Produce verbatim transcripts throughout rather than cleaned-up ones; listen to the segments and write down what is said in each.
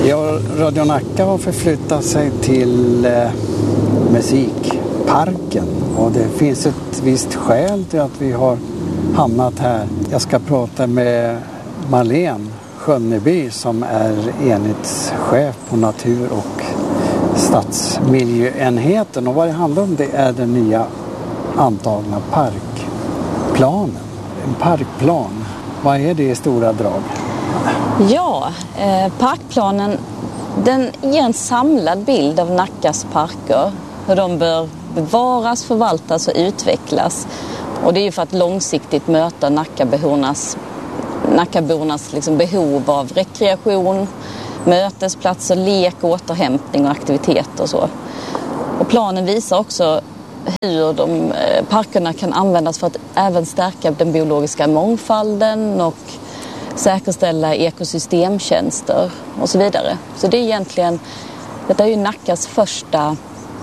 Ja, Radio Nacka har förflyttat sig till eh, musikparken och det finns ett visst skäl till att vi har hamnat här. Jag ska prata med Marlene Skönneby som är enhetschef på natur- och stadsmiljöenheten, och vad det handlar om det är den nya antagna parkplanen. En parkplan, vad är det i stora drag? Ja, eh, parkplanen den ger en samlad bild av Nackas parker, hur de bör bevaras, förvaltas och utvecklas. Och det är ju för att långsiktigt möta Nackabornas, Nackabornas liksom behov av rekreation, mötesplatser, lek, återhämtning och aktiviteter och så. Och planen visar också hur de parkerna kan användas för att även stärka den biologiska mångfalden och säkerställa ekosystemtjänster och så vidare. Så det är egentligen, detta är ju Nackas första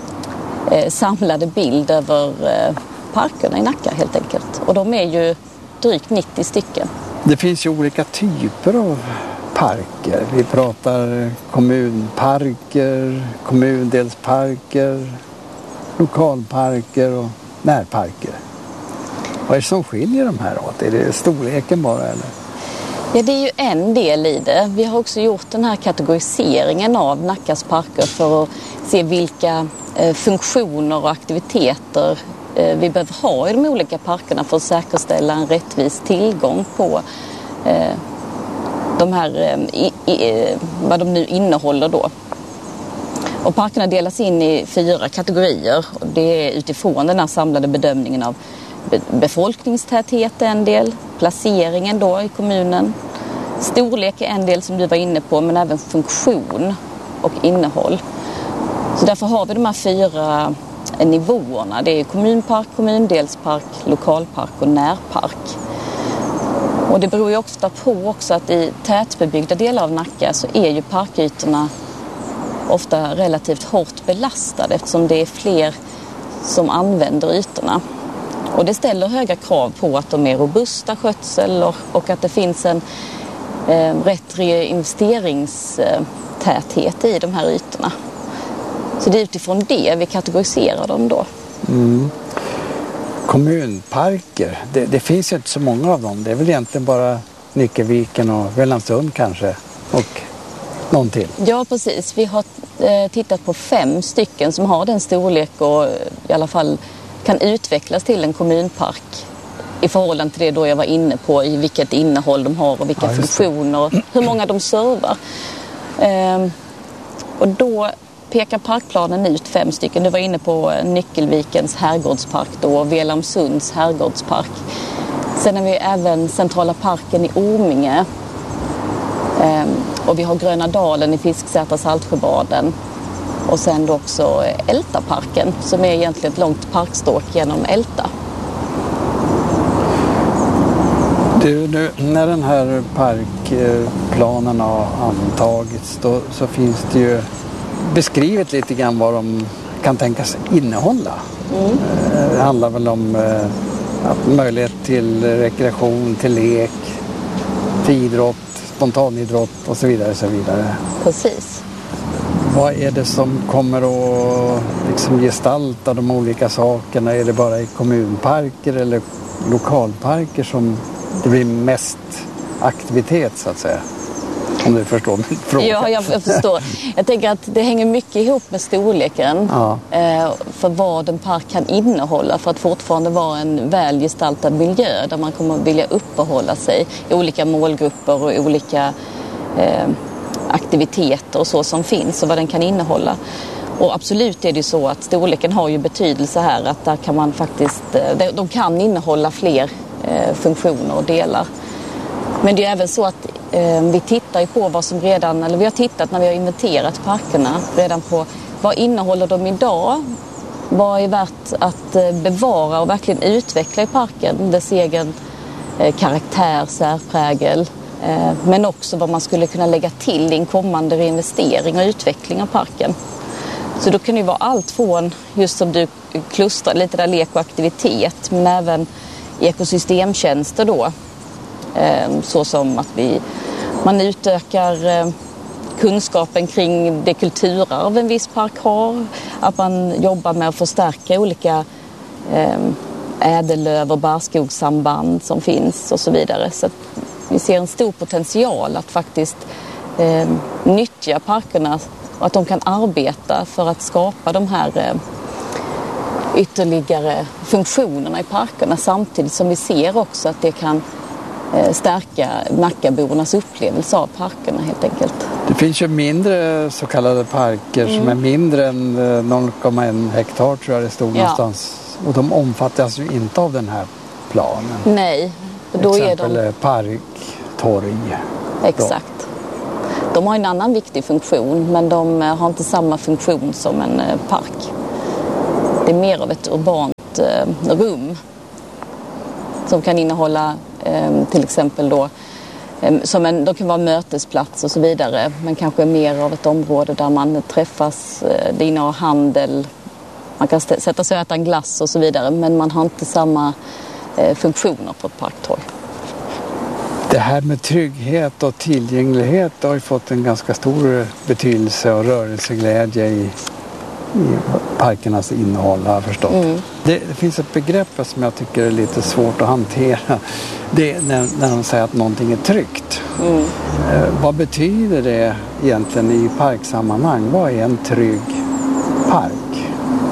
eh, samlade bild över eh, parkerna i Nacka helt enkelt. Och de är ju drygt nittio stycken. Det finns ju olika typer av parker. Vi pratar kommunparker, kommundelsparker, lokalparker och närparker. Vad är det som skiljer de här åt? Är det storleken bara eller? Ja, det är ju en del i det. Vi har också gjort den här kategoriseringen av Nackas parker för att se vilka eh, funktioner och aktiviteter eh, vi behöver ha i de olika parkerna för att säkerställa en rättvis tillgång på eh, de här, eh, i, i, vad de nu innehåller då. Och parkerna delas in i fyra kategorier. Och det är utifrån den här samlade bedömningen av befolkningstäthet är en del, placeringen då i kommunen, storlek är en del som du var inne på, men även funktion och innehåll. Så därför har vi de här fyra nivåerna. Det är kommunpark, kommundelspark, lokalpark och närpark. Och det beror ju ofta på också att i tätbebyggda delar av Nacka så är ju parkytorna ofta relativt hårt belastade eftersom det är fler som använder ytorna. Och det ställer höga krav på att de är robusta skötsel och, och att det finns en eh, rätt investeringstäthet i de här ytorna. Så det är utifrån det vi kategoriserar dem då. Mm. Kommunparker, det, det finns ju inte så många av dem. Det är väl egentligen bara Nyckelviken och Välandsund kanske och någon till. Ja, precis. Vi har eh, tittat på fem stycken som har den storlek och i alla fall kan utvecklas till en kommunpark i förhållande till det då jag var inne på i vilket innehåll de har och vilka ja, funktioner och hur många de servar. Ehm, och då pekar parkplanen ut fem stycken. Du var inne på Nyckelvikens herrgårdspark då, Välansunds herrgårdspark. Sen har vi även Centrala parken i Orminge. Ehm, och vi har Gröna dalen i Fisksätra Saltsjöbaden. Och sen då också Ältaparken som är egentligen ett långt parkstråk genom Älta. Du, du, när den här parkplanen har antagits då, så finns det ju beskrivet lite grann vad de kan tänkas innehålla. Mm. Det handlar väl om att möjlighet till rekreation, till lek, till idrott, spontanidrott och så vidare. Så vidare. Precis. Vad är det som kommer att liksom gestalta de olika sakerna? Är det bara i kommunparker eller lokalparker som det blir mest aktivitet så att säga? Om du förstår min fråga. Ja, jag förstår. Jag tänker att det hänger mycket ihop med storleken ja. eh, för vad en park kan innehålla för att fortfarande vara en välgestaltad miljö där man kommer att vilja uppehålla sig i olika målgrupper och olika eh, aktiviteter och så som finns och vad den kan innehålla. Och absolut är det så att storleken har ju betydelse här att där kan man faktiskt, de kan innehålla fler eh, funktioner och delar. Men det är även så att eh, vi tittar ju på vad som redan, eller vi har tittat när vi har inventerat parkerna redan på vad innehåller de idag, vad är värt att eh, bevara och verkligen utveckla i parken, dess egen eh, karaktär, särprägel. Men också vad man skulle kunna lägga till i en kommande reinvestering och utveckling av parken. Så då kan det vara allt från, just som du klustrar, lite där lek och aktivitet, men även ekosystemtjänster då. Så som att vi, man utökar kunskapen kring det kulturarv en viss park har. Att man jobbar med att förstärka olika eh, ädellöv- och barrskogssamband som finns och så vidare. Så att vi ser en stor potential att faktiskt eh, nyttja parkerna och att de kan arbeta för att skapa de här eh, ytterligare funktionerna i parkerna, samtidigt som vi ser också att det kan eh, stärka Nackabornas upplevelse av parkerna helt enkelt. Det finns ju mindre så kallade parker mm. som är mindre än noll komma en hektar tror jag det stod ja. någonstans. Och de omfattas ju inte av den här planen. Nej. Då exempel är de... park, torg. Exakt. Då. De har en annan viktig funktion, men de har inte samma funktion som en park. Det är mer av ett urbant eh, rum som kan innehålla eh, till exempel då eh, som en, de kan vara mötesplats och så vidare, men kanske mer av ett område där man träffas, eh, det innehar handel, man kan st- sätta sig och äta en glass och så vidare, men man har inte samma eh, funktioner på ett parktorg. Det här med trygghet och tillgänglighet har ju fått en ganska stor betydelse och rörelseglädje i, i parkernas innehåll, har jag förstått. Mm. Det, det finns ett begrepp som jag tycker är lite svårt att hantera. Det är när, när de säger att någonting är tryggt. Mm. Eh, vad betyder det egentligen i parksammanhang? Vad är en trygg park?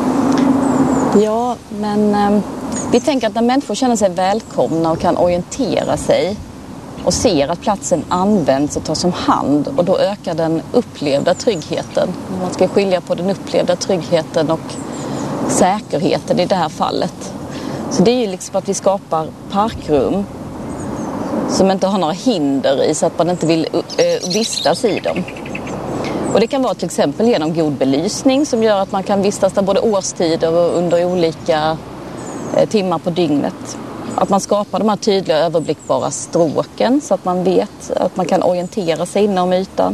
Ja, men eh, vi tänker att när människor känner sig välkomna och kan orientera sig och ser att platsen används och tas om hand, och då ökar den upplevda tryggheten. Man ska skilja på den upplevda tryggheten och säkerheten i det här fallet. Så det är ju liksom att vi skapar parkrum som inte har några hinder i, så att man inte vill uh, vistas i dem. Och det kan vara till exempel genom god belysning som gör att man kan vistas där både årstider och under olika uh, timmar på dygnet. Att man skapar de här tydliga överblickbara stråken så att man vet att man kan orientera sig inom ytan.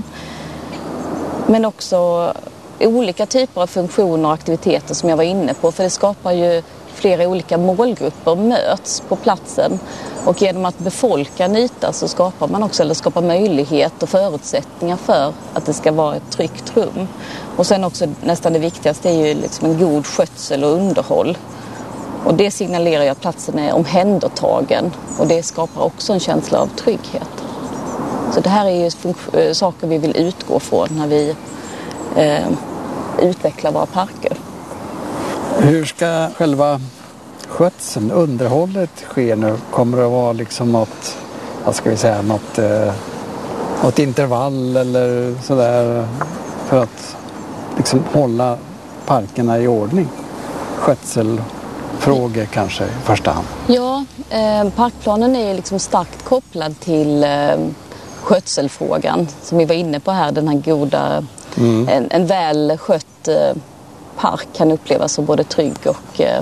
Men också olika typer av funktioner och aktiviteter som jag var inne på, för det skapar ju flera olika målgrupper möts på platsen, och genom att befolka en yta så skapar man också, eller skapar möjlighet och förutsättningar för att det ska vara ett tryggt rum. Och sen också nästan det viktigaste är ju liksom en god skötsel och underhåll. Och det signalerar ju att platsen är omhändertagen, och det skapar också en känsla av trygghet. Så det här är ju fun- saker vi vill utgå från när vi eh, utvecklar våra parker. Hur ska själva skötseln, underhållet ske nu? Kommer det att vara liksom något, vad ska vi säga, något, eh, något intervall eller sådär för att liksom hålla parkerna i ordning? Skötselfrågor kanske i första hand. Ja, eh, parkplanen är ju liksom starkt kopplad till eh, skötselfrågan som vi var inne på här, den här goda, mm. en, en väl skött eh, park kan upplevas som både trygg och... Eh...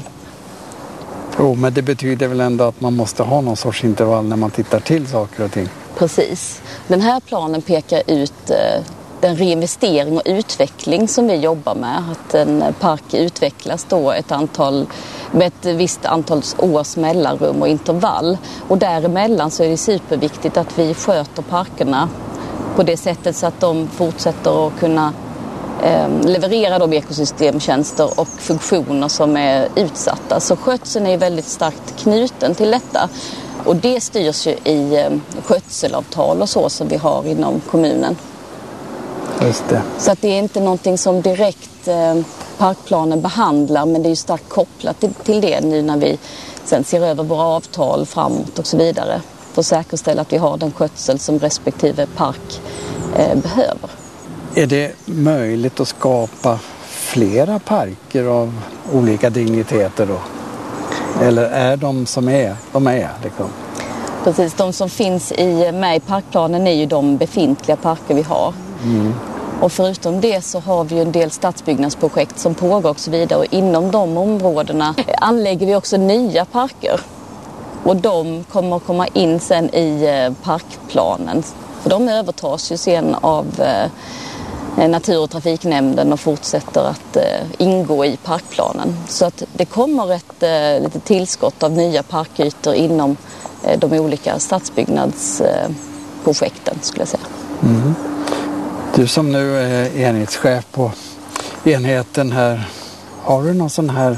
Jo, men det betyder väl ändå att man måste ha någon sorts intervall när man tittar till saker och ting. Precis. Den här planen pekar ut eh, den reinvestering och utveckling som vi jobbar med. Att en park utvecklas då ett antal, med ett visst antal års mellanrum och intervall. Och däremellan så är det superviktigt att vi sköter parkerna på det sättet så att de fortsätter att kunna leverera de ekosystemtjänster och funktioner som är utsatta. Så skötseln är väldigt starkt knuten till detta. Och det styrs ju i skötselavtal och så som vi har inom kommunen. Just det. Så att det är inte någonting som direkt parkplanen behandlar, men det är ju starkt kopplat till det nu när vi sen ser över våra avtal framåt och så vidare. För att säkerställa att vi har den skötsel som respektive park behöver. Är det möjligt att skapa flera parker av olika digniteter då? Eller är de som är, de är liksom? Precis, de som finns i, med i parkplanen är ju de befintliga parker vi har. Mm. Och förutom det så har vi ju en del stadsbyggnadsprojekt som pågår och så vidare. Och inom de områdena anlägger vi också nya parker. Och de kommer att komma in sen i parkplanen. För de övertas ju sen av Natur- och trafiknämnden och fortsätter att eh, ingå i parkplanen. Så att det kommer ett eh, lite tillskott av nya parkytor inom eh, de olika stadsbyggnadsprojekten, eh, skulle jag säga. Mm. Du, Du som nu är enhetschef på enheten här, har du någon sån här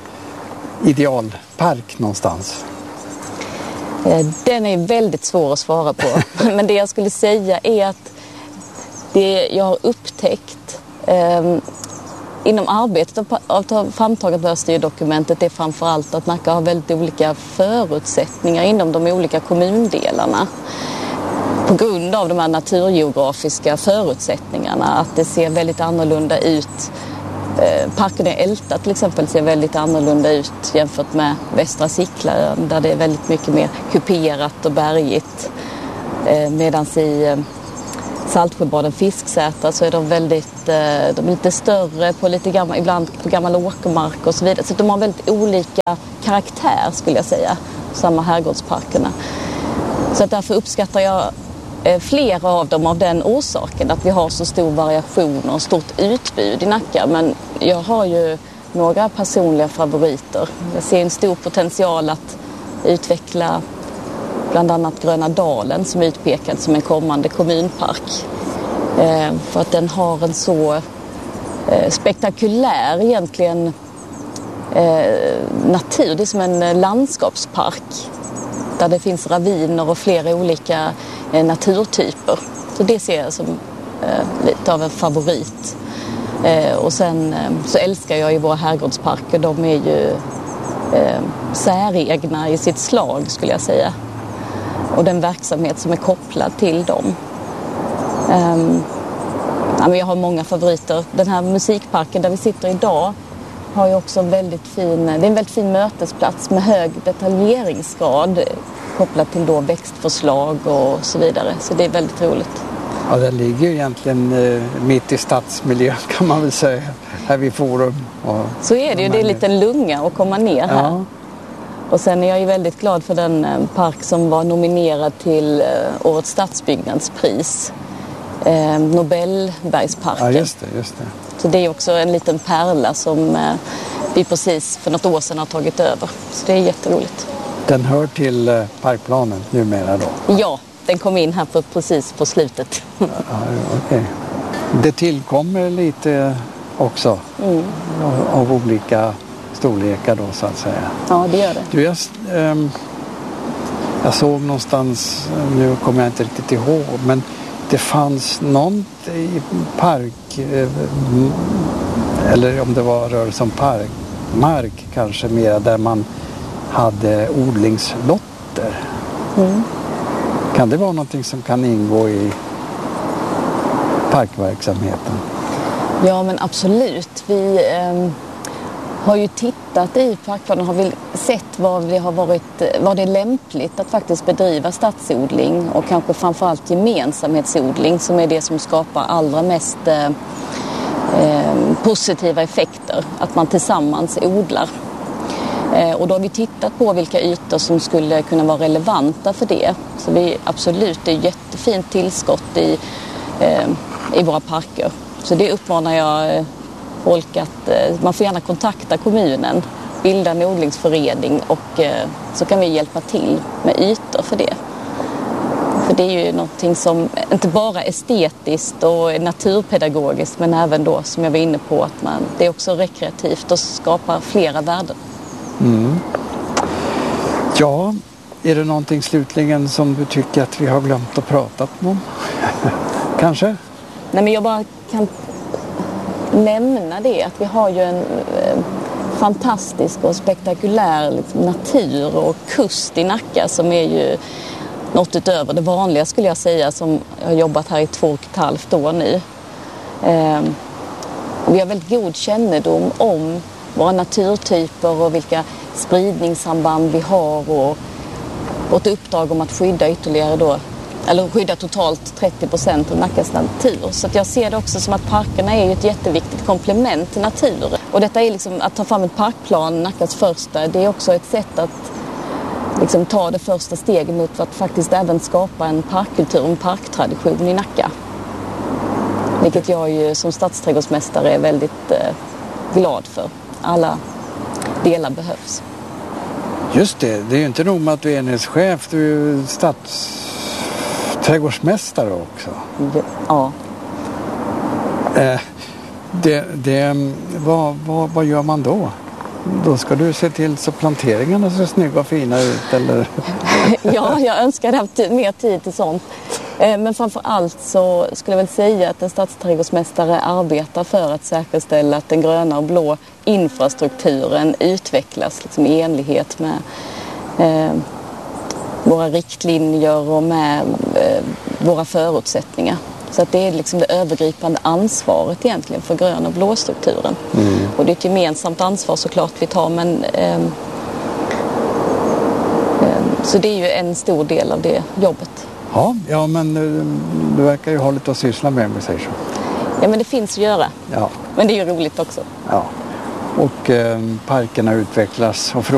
idealpark någonstans? Den är väldigt svår att svara på. Men det jag skulle säga är att det jag har upptäckt eh, inom arbetet av framtagandet av styrdokumentet är framförallt att Nacka har väldigt olika förutsättningar inom de olika kommundelarna. På grund av de här naturgeografiska förutsättningarna, att det ser väldigt annorlunda ut. Parken i Älta till exempel ser väldigt annorlunda ut jämfört med Västra Sicklarön, där det är väldigt mycket mer kuperat och bergigt. Medan i Saltsjöbaden Fisksätra så är de väldigt, de är lite större på lite gammal, ibland på gammal åkermark och så vidare. Så de har väldigt olika karaktär skulle jag säga, samma herrgårdsparkerna. Så att därför uppskattar jag flera av dem av den orsaken, att vi har så stor variation och stort utbud i Nacka. Men jag har ju några personliga favoriter. Jag ser en stor potential att utveckla bland annat Gröna Dalen som är utpekad som en kommande kommunpark. Eh, för att den har en så eh, spektakulär egentligen eh, natur. Det är som en landskapspark där det finns raviner och flera olika eh, naturtyper. Så det ser jag som eh, lite av en favorit. Eh, och sen eh, så älskar jag ju våra herrgårdsparker. De är ju eh, säregna i sitt slag skulle jag säga. Och den verksamhet som är kopplad till dem. Um, ja, men jag har många favoriter. Den här musikparken där vi sitter idag har ju också en väldigt fin, det är en väldigt fin mötesplats med hög detaljeringsgrad kopplat till då växtförslag och så vidare. Så det är väldigt roligt. Ja, det ligger ju egentligen eh, mitt i stadsmiljön kan man väl säga, här vid Forum. Och så är det ju, det är en liten lunga att komma ner här. Ja. Och sen är jag ju väldigt glad för den park som var nominerad till årets stadsbyggnadspris. Eh, Nobelbergsparken. Ja, just det, just det. Så det är också en liten pärla som eh, vi precis för något år sedan har tagit över. Så det är jätteroligt. Den hör till eh, parkplanen numera då? Ja, den kom in här på, precis på slutet. Ja, okej. Det tillkommer lite också mm. av, av olika storlekar då så att säga. Ja, det gör det. Du, jag, ähm, jag såg någonstans, nu kommer jag inte riktigt ihåg, men det fanns något i park, äh, eller om det var rörelse om park, mark kanske mer, där man hade odlingslotter. Mm. Kan det vara någonting som kan ingå i parkverksamheten? Ja, men absolut. Vi ähm, har ju tittat i parkplanen, har vi sett vad det har varit, vad det är lämpligt att faktiskt bedriva stadsodling och kanske framförallt gemensamhetsodling som är det som skapar allra mest eh, positiva effekter, att man tillsammans odlar. Eh, och då har vi tittat på vilka ytor som skulle kunna vara relevanta för det. Så vi absolut, det är jättefint tillskott i, eh, i våra parker. Så det uppmanar jag folk att eh, man får gärna kontakta kommunen, bilda en odlingsförening och eh, så kan vi hjälpa till med ytor för det. För det är ju någonting som inte bara estetiskt och naturpedagogiskt men även då som jag var inne på att man, det är också rekreativt och skapar flera värden. Mm. Ja, är det någonting slutligen som du tycker att vi har glömt att prata om? Kanske? Nej, men jag bara kan nämna det att vi har ju en eh, fantastisk och spektakulär liksom, natur och kust i Nacka som är ju något utöver det vanliga skulle jag säga, som jag har jobbat här i två och ett halvt år nu. Eh, vi har väldigt god kännedom om våra naturtyper och vilka spridningssamband vi har och vårt uppdrag om att skydda ytterligare då, eller skydda totalt trettio procent av Nackas natur. Så att jag ser det också som att parkerna är ett jätteviktigt komplement till naturen. Och detta är liksom att ta fram ett parkplan, Nackas första, det är också ett sätt att liksom ta det första steget mot att faktiskt även skapa en parkkultur, en parktradition i Nacka. Vilket jag ju som stadsträdgårdsmästare är väldigt eh, glad för. Alla delar behövs. Just det, det är ju inte nog med att du är enhetschef, du är ju stadsträdgårdsmästare också. Ja. Eh, det, det, vad, vad, vad gör man då? Då ska du se till så planteringarna ser snygga och fina ut, eller? Ja, jag önskar haft mer tid till sånt. Men framför allt så skulle jag väl säga att en stadsträdgårdsmästare arbetar för att säkerställa att den gröna och blå infrastrukturen utvecklas liksom i enlighet med eh, våra riktlinjer och med eh, våra förutsättningar. Så att det är liksom det övergripande ansvaret egentligen för grön- och blåstrukturen. Mm. Och det är ett gemensamt ansvar såklart vi tar, men eh, eh, så det är ju en stor del av det jobbet. Ja, ja, men du verkar ju ha lite att syssla med, om vi säger så. Ja, men det finns att göra. Ja. Men det är ju roligt också. Ja. Och eh, parkerna utvecklas och